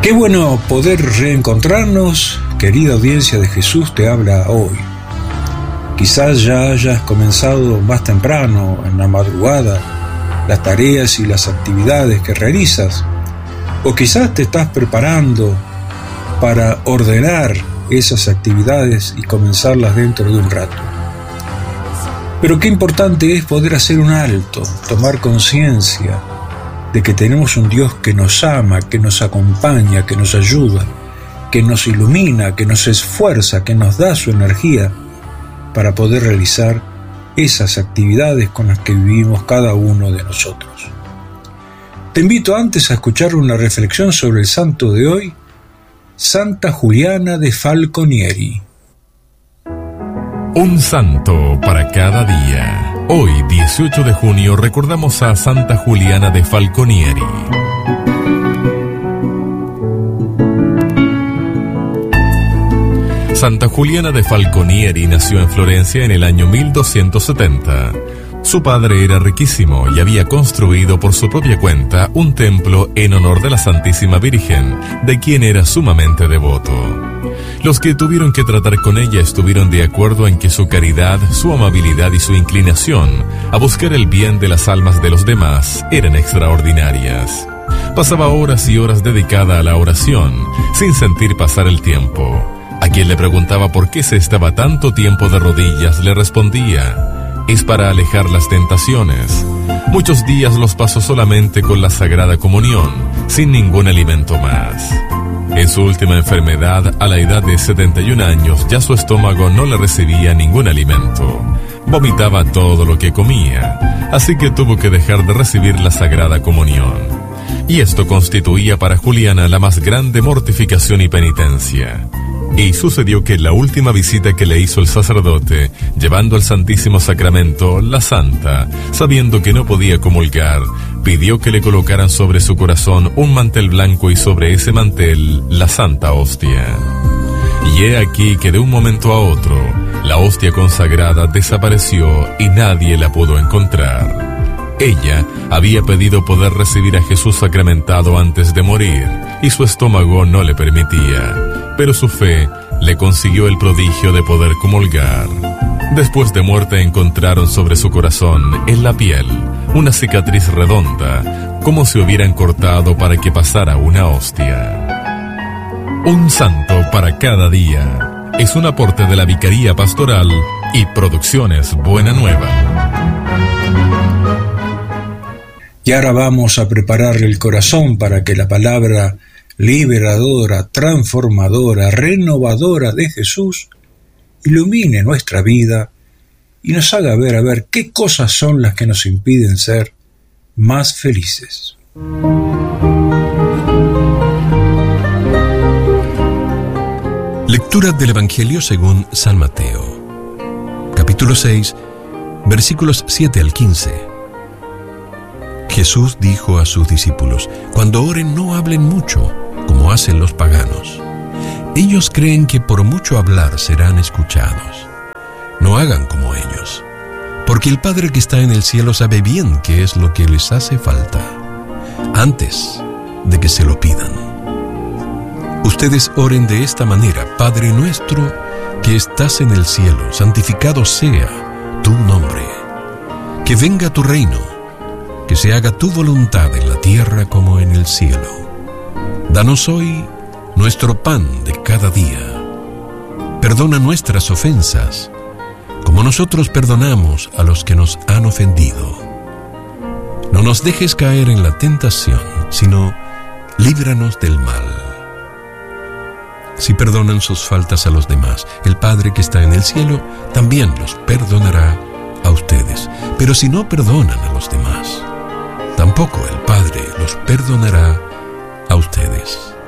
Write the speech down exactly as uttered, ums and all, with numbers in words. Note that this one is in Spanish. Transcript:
Qué bueno poder reencontrarnos, querida audiencia de Jesús te habla hoy. Quizás ya hayas comenzado más temprano, en la madrugada, las tareas y las actividades que realizas, o quizás te estás preparando para ordenar esas actividades y comenzarlas dentro de un rato. Pero qué importante es poder hacer un alto, tomar conciencia de que tenemos un Dios que nos ama, que nos acompaña, que nos ayuda, que nos ilumina, que nos esfuerza, que nos da su energía para poder realizar esas actividades con las que vivimos cada uno de nosotros. Te invito antes a escuchar una reflexión sobre el santo de hoy, Santa Juliana de Falconieri. Un santo para cada día. Hoy, dieciocho de junio, recordamos a Santa Juliana de Falconieri. Santa Juliana de Falconieri nació en Florencia en el año mil doscientos setenta. Su padre era riquísimo y había construido por su propia cuenta un templo en honor de la Santísima Virgen, de quien era sumamente devoto. Los que tuvieron que tratar con ella estuvieron de acuerdo en que su caridad, su amabilidad y su inclinación a buscar el bien de las almas de los demás eran extraordinarias. Pasaba horas y horas dedicada a la oración, sin sentir pasar el tiempo. A quien le preguntaba por qué se estaba tanto tiempo de rodillas, le respondía: es para alejar las tentaciones. Muchos días los pasó solamente con la Sagrada Comunión, sin ningún alimento más. En su última enfermedad, a la edad de setenta y un años, ya su estómago no le recibía ningún alimento. Vomitaba todo lo que comía, así que tuvo que dejar de recibir la Sagrada Comunión. Y esto constituía para Juliana la más grande mortificación y penitencia. Y sucedió que en la última visita que le hizo el sacerdote, llevando al Santísimo Sacramento, la santa, sabiendo que no podía comulgar, pidió que le colocaran sobre su corazón un mantel blanco y sobre ese mantel la Santa Hostia. Y he aquí que de un momento a otro, la hostia consagrada desapareció y nadie la pudo encontrar. Ella había pedido poder recibir a Jesús sacramentado antes de morir, y su estómago no le permitía, pero su fe le consiguió el prodigio de poder comulgar. Después de muerte encontraron sobre su corazón, en la piel, una cicatriz redonda, como si hubieran cortado para que pasara una hostia. Un santo para cada día es un aporte de la Vicaría Pastoral y Producciones Buena Nueva. Y ahora vamos a preparar el corazón para que la palabra liberadora, transformadora, renovadora de Jesús ilumine nuestra vida y nos haga ver a ver qué cosas son las que nos impiden ser más felices. Lectura del Evangelio según San Mateo, capítulo seis, versículos siete al quince. Jesús dijo a sus discípulos: cuando oren no hablen mucho, como hacen los paganos. Ellos creen que por mucho hablar serán escuchados. No hagan como ellos, porque el Padre que está en el cielo sabe bien qué es lo que les hace falta, antes de que se lo pidan. Ustedes oren de esta manera: Padre nuestro que estás en el cielo, santificado sea tu nombre. Que venga tu reino. Que se haga tu voluntad en la tierra como en el cielo. Danos hoy nuestro pan de cada día. Perdona nuestras ofensas, como nosotros perdonamos a los que nos han ofendido. No nos dejes caer en la tentación, sino líbranos del mal. Si perdonan sus faltas a los demás, el Padre que está en el cielo también los perdonará a ustedes. Pero si no perdonan a los demás, tampoco el Padre los perdonará a ustedes.